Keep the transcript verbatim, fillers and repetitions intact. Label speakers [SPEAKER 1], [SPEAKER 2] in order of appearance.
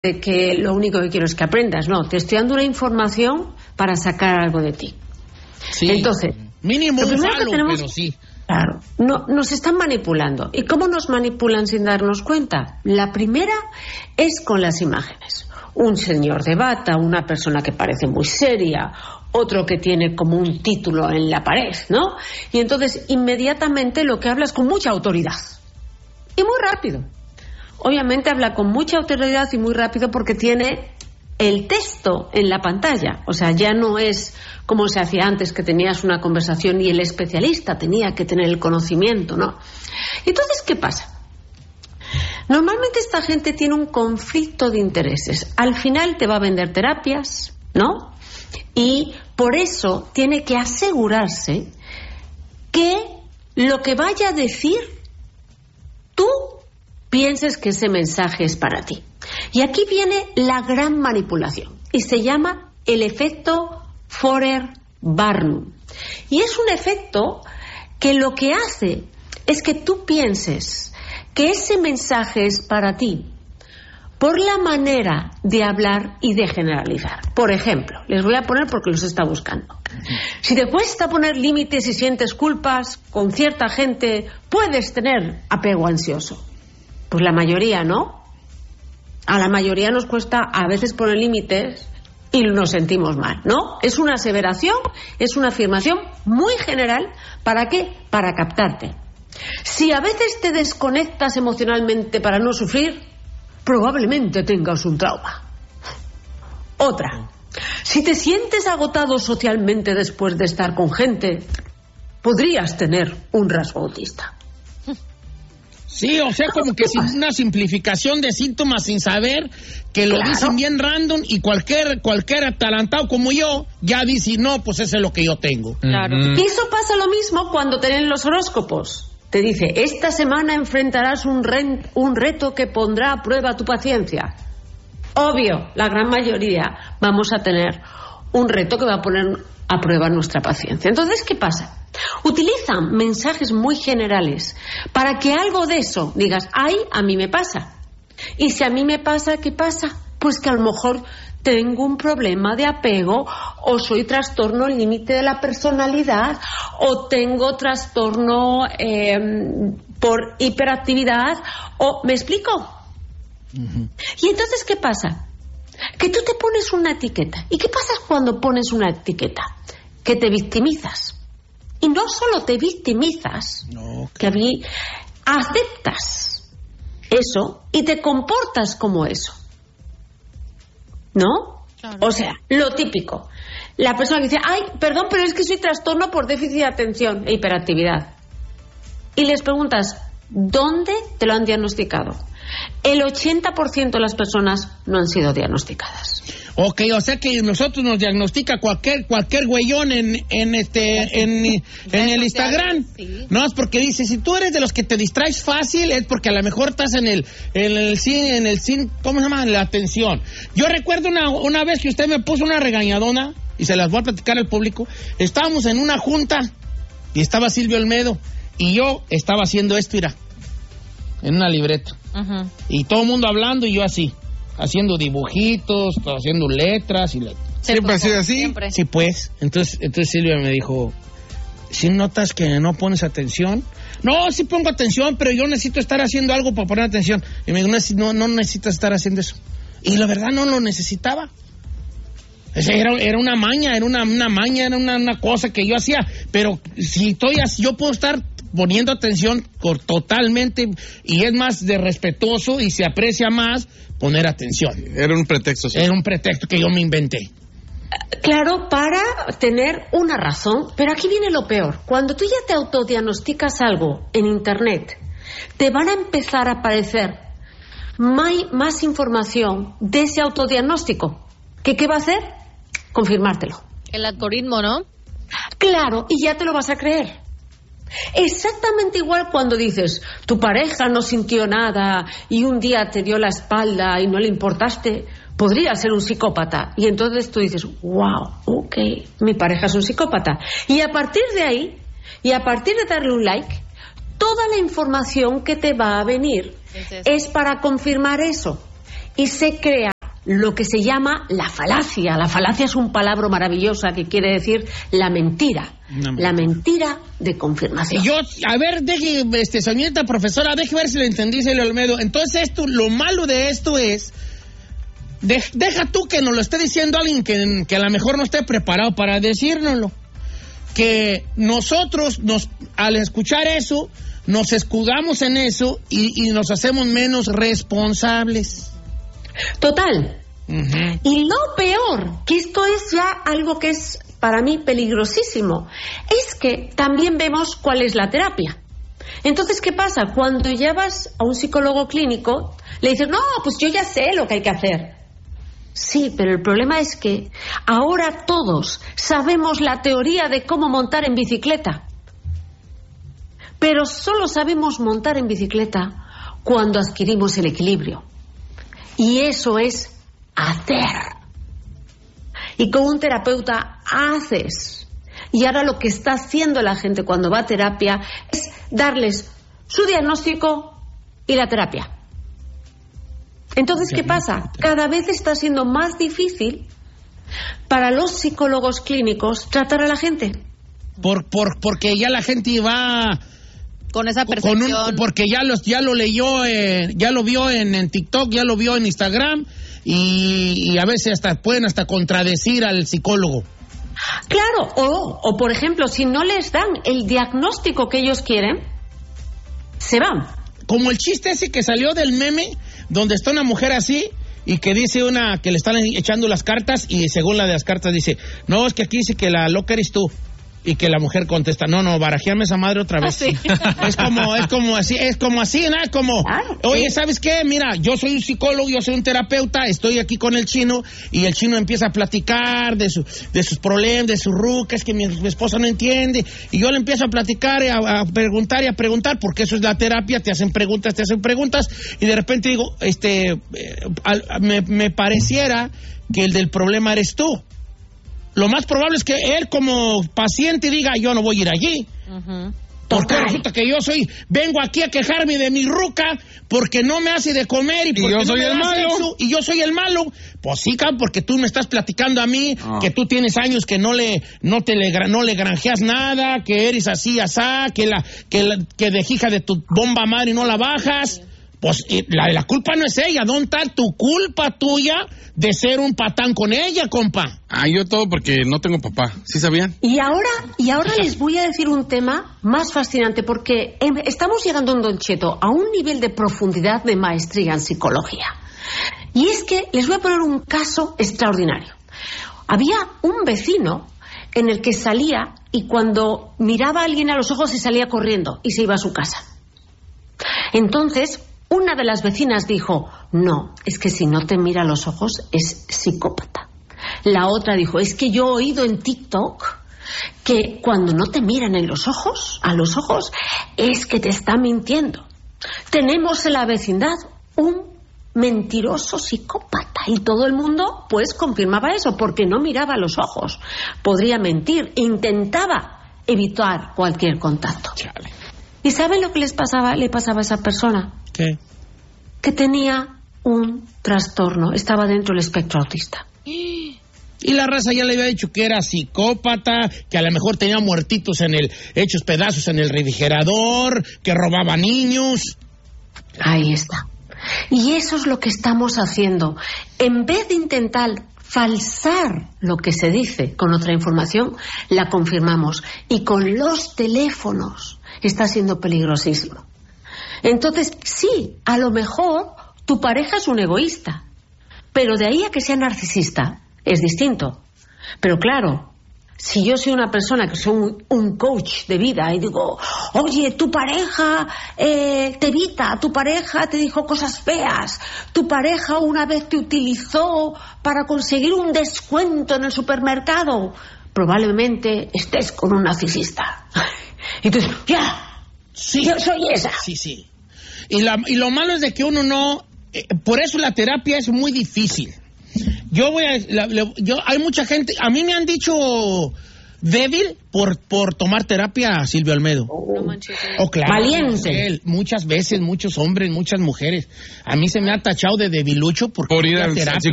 [SPEAKER 1] de que lo único que quiero es que aprendas. No, te estoy dando una información para sacar algo de ti.
[SPEAKER 2] Sí.
[SPEAKER 1] Entonces,
[SPEAKER 2] mínimo un falo,
[SPEAKER 1] tenemos,
[SPEAKER 2] pero sí.
[SPEAKER 1] Claro, no, nos están manipulando. ¿Y cómo nos manipulan sin darnos cuenta? La primera es con las imágenes. Un señor de bata, una persona que parece muy seria, otro que tiene como un título en la pared, ¿no? Y entonces inmediatamente lo que habla es con mucha autoridad. Y muy rápido. Obviamente habla con mucha autoridad y muy rápido porque tiene el texto en la pantalla. O sea, ya no es como se hacía antes, que tenías una conversación y el especialista tenía que tener el conocimiento, ¿no? Entonces, ¿qué pasa? Normalmente esta gente tiene un conflicto de intereses. Al final te va a vender terapias, ¿no? Y por eso tiene que asegurarse que lo que vaya a decir, tú pienses que ese mensaje es para ti. Y aquí viene la gran manipulación y se llama el efecto Forer-Barnum. Y es un efecto que lo que hace es que tú pienses que ese mensaje es para ti por la manera de hablar y de generalizar. Por ejemplo, les voy a poner porque los está buscando. Si te cuesta poner límites y sientes culpas con cierta gente, puedes tener apego ansioso. Pues la mayoría no. A la mayoría nos cuesta a veces poner límites y nos sentimos mal, ¿no? Es una aseveración, es una afirmación muy general. ¿Para qué? Para captarte. Si a veces te desconectas emocionalmente para no sufrir, probablemente tengas un trauma. Otra. Si te sientes agotado socialmente después de estar con gente, podrías tener un rasgo autista.
[SPEAKER 2] Sí, o sea, como que sin una simplificación de síntomas sin saber, que lo claro. dicen bien random y cualquier cualquier atalantado como yo ya dice, no, pues eso es lo que yo tengo.
[SPEAKER 1] Claro. Mm-hmm. Y eso pasa lo mismo cuando te leen los horóscopos. Te dice, esta semana enfrentarás un, re- un reto que pondrá a prueba tu paciencia. Obvio, la gran mayoría vamos a tener un reto que va a poner a prueba nuestra paciencia. Entonces, ¿qué pasa? Utilizan mensajes muy generales para que algo de eso digas, ay, a mí me pasa. Y si a mí me pasa, ¿qué pasa? Pues que a lo mejor tengo un problema de apego, o soy trastorno límite de la personalidad, o tengo trastorno eh, por hiperactividad, o ¿me explico? Uh-huh. Y entonces, ¿qué pasa? Que tú te pones una etiqueta. ¿Y qué pasa cuando pones una etiqueta? Que te victimizas. Y no solo te victimizas, no, que a mí aceptas eso y te comportas como eso. ¿No? Claro. O sea, lo típico. La persona que dice, ay, perdón, pero es que soy trastorno por déficit de atención e hiperactividad. Y les preguntas, ¿dónde te lo han diagnosticado? El ochenta por ciento de las personas no han sido diagnosticadas.
[SPEAKER 2] Ok, o sea que nosotros nos diagnostica cualquier cualquier güeyón en en este en, en el Instagram. Sí. No, es porque dice, si tú eres de los que te distraes fácil, es porque a lo mejor estás en el en el cine, en el cine, ¿cómo se llama? En la atención. Yo recuerdo una una vez que usted me puso una regañadona, y se las voy a platicar al público. Estábamos en una junta y estaba Silvio Olmedo y yo estaba haciendo esto, mira, en una libreta. Uh-huh. Y todo el mundo hablando y yo así, haciendo dibujitos, haciendo letras y letras.
[SPEAKER 3] ¿Siempre ha sido así?
[SPEAKER 2] Siempre. Sí, pues. Entonces, entonces Silvia me dijo, ¿sí notas que no pones atención? No, sí pongo atención, pero yo necesito estar haciendo algo para poner atención. Y me dijo, no, no necesitas estar haciendo eso. Y la verdad no lo necesitaba. Era, era una maña, era una, una maña, era una, una cosa que yo hacía. Pero si estoy así, yo puedo estar poniendo atención totalmente, y es más de respetuoso y se aprecia más poner atención.
[SPEAKER 3] Era un pretexto. Sí.
[SPEAKER 2] Era un pretexto que yo me inventé.
[SPEAKER 1] Claro, para tener una razón, pero aquí viene lo peor. Cuando tú ya te autodiagnosticas algo en internet, te van a empezar a aparecer más, más información de ese autodiagnóstico. ¿Qué, qué va a hacer? Confirmártelo.
[SPEAKER 4] El algoritmo, ¿no?
[SPEAKER 1] Claro, y ya te lo vas a creer. Exactamente igual cuando dices, tu pareja no sintió nada y un día te dio la espalda y no le importaste, podría ser un psicópata. Y entonces tú dices, wow, ok, mi pareja es un psicópata. Y a partir de ahí, y a partir de darle un like, toda la información que te va a venir es, es para confirmar eso. Y se crea lo que se llama la falacia. La falacia es un palabra maravillosa que quiere decir la mentira. No, la mentira de confirmación.
[SPEAKER 2] Yo, a ver, deje, este, señorita profesora, deje ver si le entendí, Silvio Olmedo. Entonces, esto, lo malo de esto es, de, deja tú que nos lo esté diciendo alguien que, que a lo mejor no esté preparado para decírnoslo. Que nosotros, nos, al escuchar eso, nos escudamos en eso y, y nos hacemos menos responsables.
[SPEAKER 1] Total.
[SPEAKER 2] Uh-huh.
[SPEAKER 1] Y lo peor, que esto es ya algo que es para mí peligrosísimo, es que también vemos cuál es la terapia. Entonces, ¿qué pasa? Cuando ya vas a un psicólogo clínico, le dices, no, pues yo ya sé lo que hay que hacer. Sí, pero el problema es que ahora todos sabemos la teoría de cómo montar en bicicleta. Pero solo sabemos montar en bicicleta cuando adquirimos el equilibrio. Y eso es hacer. Y con un terapeuta haces. Y ahora lo que está haciendo la gente cuando va a terapia es darles su diagnóstico y la terapia. Entonces, ¿qué pasa? Cada vez está siendo más difícil para los psicólogos clínicos tratar a la gente.
[SPEAKER 2] Por, por, porque ya la gente va...
[SPEAKER 4] Con esa percepción.
[SPEAKER 2] Con un, porque ya, los, ya lo leyó, eh, ya lo vio en, en TikTok, ya lo vio en Instagram y, y a veces hasta pueden hasta contradecir al psicólogo.
[SPEAKER 1] Claro, o, o por ejemplo, si no les dan el diagnóstico que ellos quieren, se van.
[SPEAKER 2] Como el chiste ese que salió del meme, donde está una mujer así y que dice una que le están echando las cartas y según la de las cartas dice, no, es que aquí dice que la loca eres tú. Y que la mujer contesta, no, no, barajeame esa madre otra vez. ¿Ah, sí? Es como, es como así, es como así, ¿no? Es como, oye, ¿sabes qué? Mira, yo soy un psicólogo, yo soy un terapeuta, estoy aquí con el chino, y el chino empieza a platicar de su, de sus problemas, de sus rucas, que mi, mi esposa no entiende, y yo le empiezo a platicar, y a, a preguntar y a preguntar, porque eso es la terapia, te hacen preguntas, te hacen preguntas, y de repente digo, este, eh, al, me, me pareciera que el del problema eres tú. Lo más probable es que él como paciente diga, yo no voy a ir allí. Uh-huh. Porque resulta que yo soy, vengo aquí a quejarme de mi ruca porque no me hace de comer y porque
[SPEAKER 3] ¿Y yo
[SPEAKER 2] no
[SPEAKER 3] soy
[SPEAKER 2] me
[SPEAKER 3] el
[SPEAKER 2] da
[SPEAKER 3] malo?
[SPEAKER 2] sexo, y yo soy el malo. Pues sí, porque tú me estás platicando a mí oh. que tú tienes años que no le no te le, no le granjeas nada, que eres así, asá, que la que la, que de hija de tu bomba madre no la bajas. Pues la, la culpa no es ella, ¿dónde está tu culpa tuya de ser un patán con ella, compa?
[SPEAKER 3] Ah, yo todo porque no tengo papá, ¿sí sabían?
[SPEAKER 1] Y ahora, y ahora les voy a decir un tema más fascinante, porque estamos llegando en Don Cheto a un nivel de profundidad de maestría en psicología. Y es que les voy a poner un caso extraordinario. Había un vecino en el que salía y cuando miraba a alguien a los ojos se salía corriendo y se iba a su casa. Entonces, una de las vecinas dijo, no, es que si no te mira a los ojos es psicópata. La otra dijo, es que yo he oído en TikTok que cuando no te miran en los ojos, a los ojos, es que te está mintiendo. Tenemos en la vecindad un mentiroso psicópata y todo el mundo pues confirmaba eso porque no miraba a los ojos. Podría mentir, intentaba evitar cualquier contacto.
[SPEAKER 2] Chale.
[SPEAKER 1] ¿Y saben lo que les pasaba, le pasaba a esa persona?
[SPEAKER 2] ¿Qué?
[SPEAKER 1] Que tenía un trastorno, estaba dentro del espectro autista.
[SPEAKER 2] Y la raza ya le había dicho que era psicópata, que a lo mejor tenía muertitos en el, hechos pedazos en el refrigerador, que robaba niños.
[SPEAKER 1] Ahí está. Y eso es lo que estamos haciendo. En vez de intentar falsar lo que se dice con otra información, la confirmamos. Y con los teléfonos está siendo peligrosísimo. Entonces, sí, a lo mejor tu pareja es un egoísta, pero de ahí a que sea narcisista es distinto. Pero claro, si yo soy una persona que soy un, un coach de vida y digo, oye, tu pareja eh, te evita, tu pareja te dijo cosas feas, tu pareja una vez te utilizó para conseguir un descuento en el supermercado, probablemente estés con un narcisista. Y tú dices, ya,
[SPEAKER 2] sí,
[SPEAKER 1] yo soy esa.
[SPEAKER 2] Sí, sí. Y, la, y lo malo es de que uno no... Eh, por eso la terapia es muy difícil. Yo voy a... La, la, yo, hay mucha gente... A mí me han dicho débil por, por tomar terapia, Silvio Olmedo.
[SPEAKER 4] No manches.
[SPEAKER 2] Oh, claro.
[SPEAKER 1] Valiente.
[SPEAKER 2] Él, muchas veces, muchos hombres, muchas mujeres. A mí se me ha tachado de debilucho por,
[SPEAKER 3] por ir
[SPEAKER 2] a
[SPEAKER 3] al
[SPEAKER 2] terapia.